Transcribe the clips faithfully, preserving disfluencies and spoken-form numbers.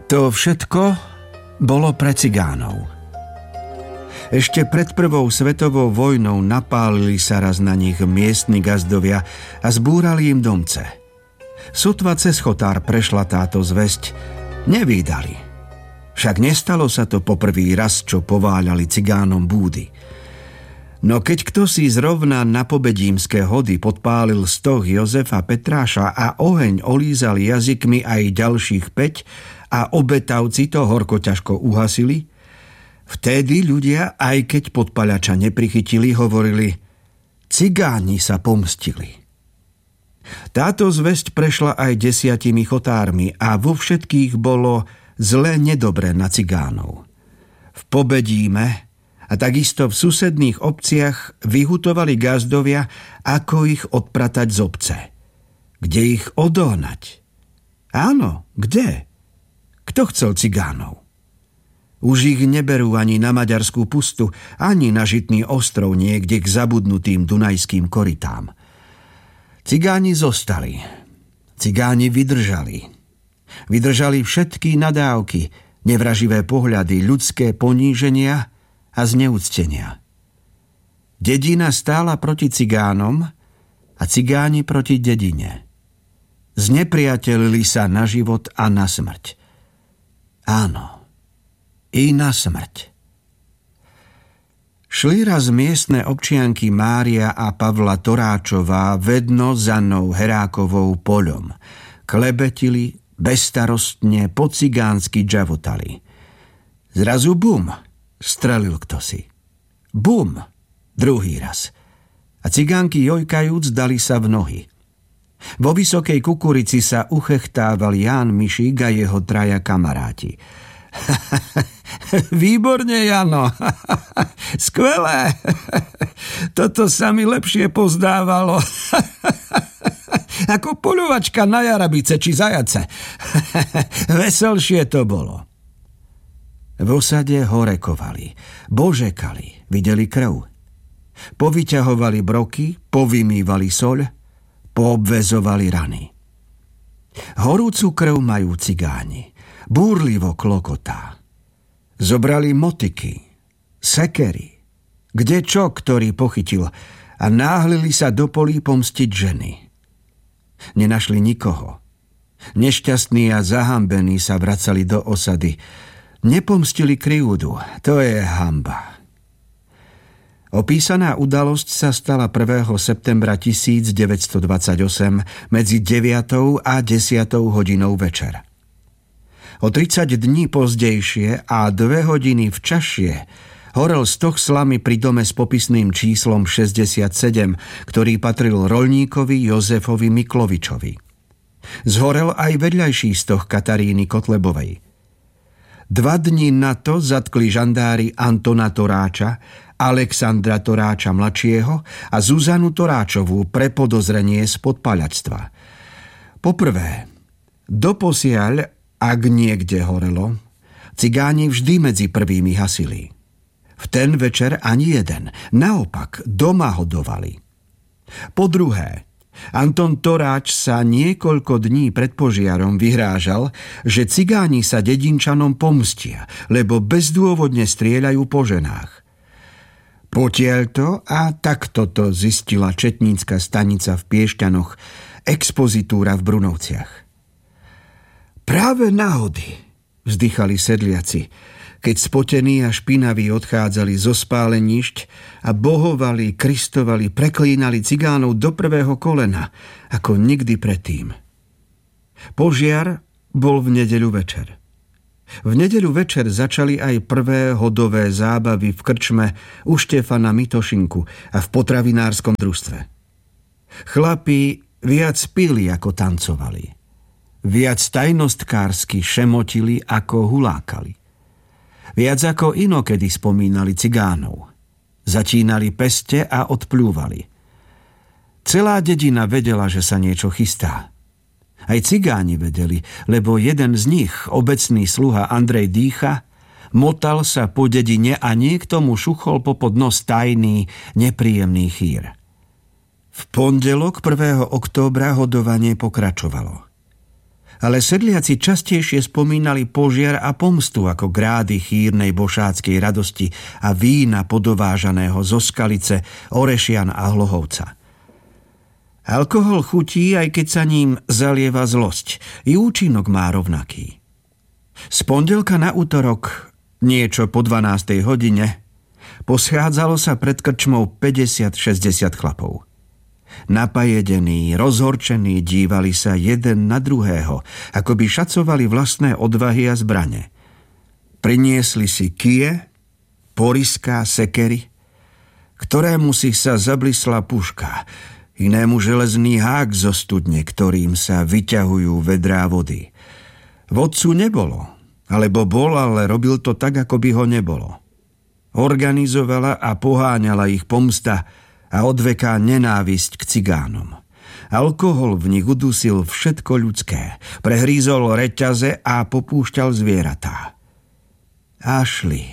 To všetko bolo pre cigánov. Ešte pred prvou svetovou vojnou napálili sa raz na nich miestni gazdovia a zbúrali im domce. Sotva cez chotár prešla táto zvesť, nevídali. Však nestalo sa to poprvý raz, čo pováľali cigánom búdy. No keď kto si zrovna na pobedímske hody podpálil stoh Jozefa Petráša a oheň olízal jazykmi aj ďalších päť a obetavci to horko ťažko uhasili, vtedy ľudia, aj keď podpaľača neprichytili, hovorili: cigáni sa pomstili. Táto zvesť prešla aj desiatimi chotármi a vo všetkých bolo zle nedobre na cigánov. V Pobedíme a takisto v susedných obciach vyhutovali gazdovia, ako ich odpratať z obce. Kde ich odohnať? Áno, kde? Kto chcel cigánov? Už ich neberú ani na maďarskú pustu, ani na Žitný ostrov niekde k zabudnutým dunajským korytám. Cigáni zostali. Cigáni vydržali. Vydržali všetky nadávky, nevraživé pohľady, ľudské poníženia a zneúctenia. Dedina stála proti cigánom a cigáni proti dedine. Znepriatelili sa na život a na smrť. Áno, i na smrť. Šli raz miestne občianky Mária a Pavla Toráčová vedno za Annou Herákovou poľom. Klebetili, bezstarostne, po cigánsky džavotali. Zrazu bum, strelil ktosi. Bum, druhý raz. A cigánky jojkajúc dali sa v nohy. Vo vysokej kukurici sa uchechtával Ján Mišík a jeho traja kamaráti. Výborne, Jano. Skvelé. Toto sa mi lepšie pozdávalo. Ako poľovačka na jarabice či zajace. Veselšie to bolo. V osade horekovali, božekali, videli krv. Povyťahovali broky, povymývali soľ, poobvezovali rany. Horúcu krv majú cigáni, búrlivo klokotá. Zobrali motiky, sekery, kdečo, ktorý pochytil, a náhlili sa do polí pomstiť ženy. Nenašli nikoho. Nešťastní a zahambení sa vracali do osady. Nepomstili krivdu, to je hanba. Opísaná udalosť sa stala prvého septembra tisícdeväťstodvadsaťosem medzi deviatou a desiatou hodinou večer. O tridsať dní pozdejšie a dve hodiny včasšie horel stoh slamy pri dome s popisným číslom šesťdesiatsedem, ktorý patril roľníkovi Jozefovi Miklovičovi. Zhorel aj vedľajší stoh Kataríny Kotlebovej. Dva dni na to zatkli žandári Antona Toráča, Alexandra Toráča mladšieho a Zuzanu Toráčovú pre podozrenie z podpaľactva. Poprvé, doposiaľ, ak niekde horelo, cigáni vždy medzi prvými hasili. V ten večer ani jeden, naopak doma hodovali. Po druhé, Anton Toráč sa niekoľko dní pred požiarom vyhrážal, že cigáni sa dedinčanom pomstia, lebo bezdôvodne strieľajú po ženách. Potiaľto a takto to zistila četnícka stanica v Piešťanoch, expozitúra v Brunovciach. Práve náhody, vzdychali sedliaci, keď spotení a špinaví odchádzali zo spálenišť a bohovali, kristovali, preklínali cigánov do prvého kolena, ako nikdy predtým. Požiar bol v nedeľu večer. V nedeľu večer začali aj prvé hodové zábavy v krčme u Štefana Mitošinku a v potravinárskom družstve. Chlapi viac pili, ako tancovali. Viac tajnostkársky šemotili, ako hulákali. Viac ako inokedy spomínali cigánov. Začínali peste a odpľúvali. Celá dedina vedela, že sa niečo chystá. Aj cigáni vedeli, lebo jeden z nich, obecný sluha Andrej Dýcha, motal sa po dedine a niekto mu šuchol popod nos tajný, nepríjemný chýr. V pondelok prvého októbra hodovanie pokračovalo. ale sedliaci častejšie spomínali požiar a pomstu ako grády chýrnej bošáckej radosti a vína podovážaného zo Skalice, Orešian a Hlohovca. Alkohol chutí, aj keď sa ním zalieva zlosť. I účinok má rovnaký. Z pondelka na utorok, niečo po dvanástej hodine, poschádzalo sa pred krčmou päťdesiat šesťdesiat chlapov. Napajedení, rozhorčení dívali sa jeden na druhého, ako by šacovali vlastné odvahy a zbrane. Priniesli si kije, poriská, sekery, ktorému si sa zablisla puška, inému železný hák zo studne, ktorým sa vyťahujú vedrá vody. Vodcu nebolo, alebo bol, ale robil to tak, ako by ho nebolo. Organizovala a poháňala ich pomsta a odveká nenávisť k cigánom. Alkohol v nich udusil všetko ľudské, prehrízol reťaze a popúšťal zvieratá. A šli.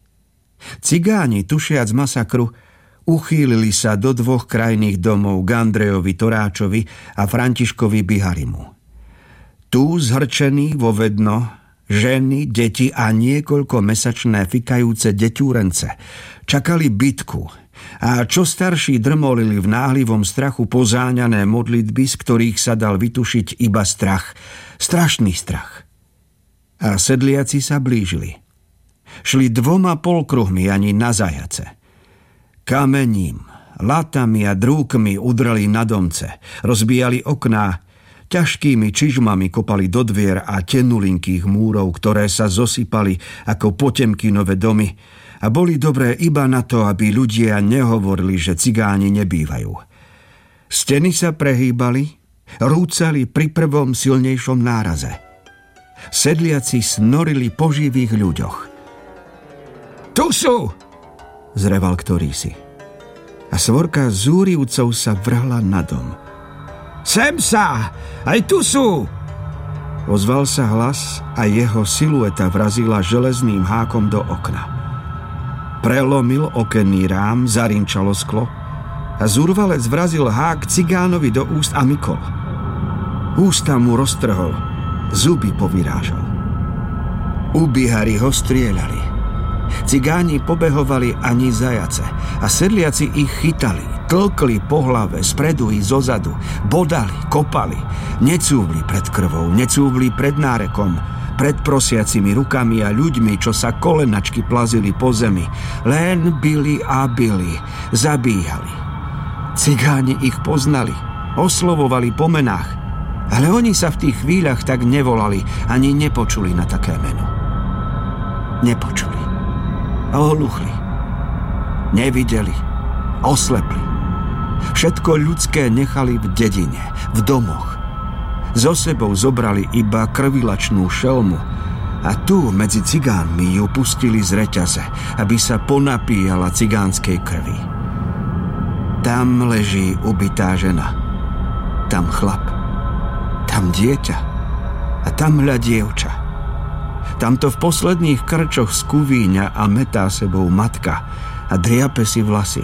Cigáni, tušiac masakru, uchýlili sa do dvoch krajných domov k Andrejovi Toráčovi a Františkovi Biharimu. Tu zhrčení vo vedno, ženy, deti a niekoľko mesačné fikajúce deťúrence čakali bitku a čo starší drmolili v náhlivom strachu pozáňané modlitby, z ktorých sa dal vytušiť iba strach, strašný strach. A sedliaci sa blížili. Šli dvoma polkruhmi ani na zajace. Kamením, latami a drúkmi udreli na domce, rozbíjali okná, ťažkými čižmami kopali do dvier a tenulinkých múrov, ktoré sa zosypali ako Potemkinové domy a boli dobré iba na to, aby ľudia nehovorili, že cigáni nebývajú. Steny sa prehýbali, rúcali pri prvom silnejšom náraze. Sedliaci snorili po živých ľuďoch. Tu sú! Zreval ktorýsi. A svorka zúrivcov sa vrhla na dom. Sem sa! Aj tu sú! Ozval sa hlas a jeho silueta vrazila železným hákom do okna. Prelomil okenný rám, zarinčalo sklo a zúrvalec vrazil hák cigánovi do úst a mykol. Ústa mu roztrhol, zuby povyrážal. U Bihari ho strieľali. Cigáni pobehovali ani zajace a sedliaci ich chytali, tlkli po hlave, spredu i zozadu, bodali, kopali, necúvli pred krvou, necúvli pred nárekom, pred prosiacimi rukami a ľuďmi, čo sa kolenačky plazili po zemi, len bili a bili, zabíjali. Cigáni ich poznali, oslovovali po menách, ale oni sa v tých chvíľach tak nevolali, ani nepočuli na také meno. Nepočuli. Ohluchli. Nevideli. Oslepli. Všetko ľudské nechali v dedine, v domoch. So sebou zobrali iba krvilačnú šelmu a tu medzi cigánmi ju pustili z reťaze, aby sa ponapíjala cigánskej krvi. Tam leží ubitá žena. Tam chlap. Tam dieťa. A tam hľa dievča. Tamto v posledných krčoch skuvíňa a metá sebou matka a driape si vlasy.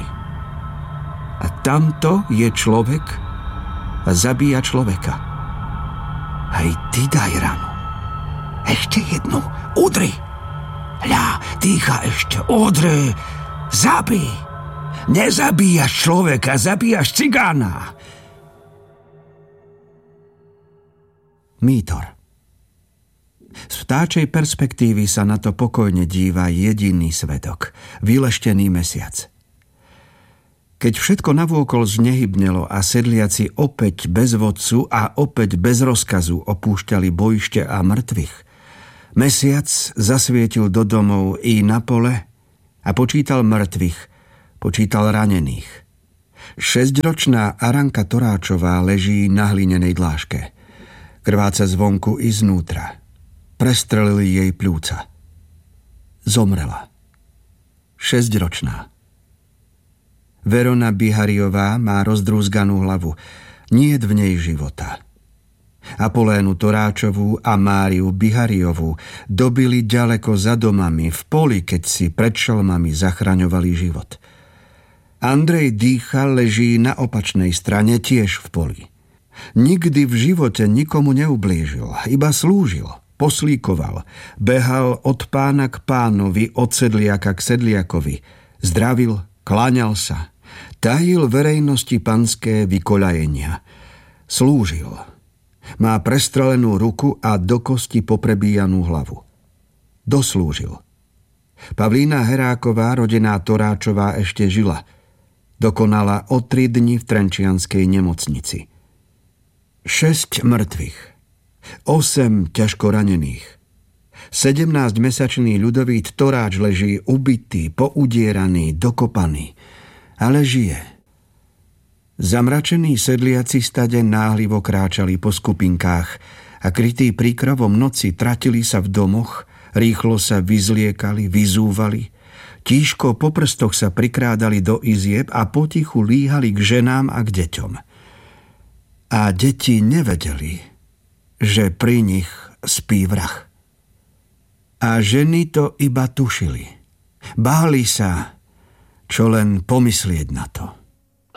A tamto je človek a zabíja človeka. Aj ty daj ranu. Ešte jednu. Udri. Hľa, dýcha ešte. Udri. Zabij. Nezabíjaš človeka, zabíjaš cigána. Mítor. Z vtáčej perspektívy sa na to pokojne díva jediný svedok. Vyleštený mesiac. Keď všetko navôkol znehybnelo a sedliaci opäť bez vodcu a opäť bez rozkazu opúšťali bojište a mŕtvych, mesiac zasvietil do domov i na pole a počítal mŕtvych, počítal ranených. Šesťročná Aranka Toráčová leží na hlinenej dláške. Krváca zvonku i znútra. Prestrelili jej pľúca. Zomrela. Šesťročná. Verona Bihariová má rozdrúzganú hlavu. Niet v nej života. Apolénu Toráčovú a Máriu Bihariovú dobili ďaleko za domami, v poli, keď si pred šelmami zachraňovali život. Andrej Dýcha leží na opačnej strane, tiež v poli. Nikdy v živote nikomu neublížil, iba slúžil, poslíkoval, behal od pána k pánovi, od sedliaka k sedliakovi, zdravil, kláňal sa, tajil verejnosti panské vykoľajenia, slúžil. Má prestrelenú ruku a do kosti poprebíjanú hlavu. Doslúžil. Pavlína Heráková, rodená Toráčová, ešte žila. Dokonala o tri dni v trenčianskej nemocnici. Šesť mŕtvych, osem ťažko ranených. Sedemnásťmesačný Ľudovít Toráč leží ubitý, poudieraný, dokopaný, ale žije. Zamračení sedliaci stade náhlivo kráčali po skupinkách a krytí príkrovom noci tratili sa v domoch, rýchlo sa vyzliekali, vyzúvali, tížko po prstoch sa prikrádali do izieb a potichu líhali k ženám a k deťom. A deti nevedeli, že pri nich spí vrah. A ženy to iba tušili. Báli sa, čo len pomyslieť na to.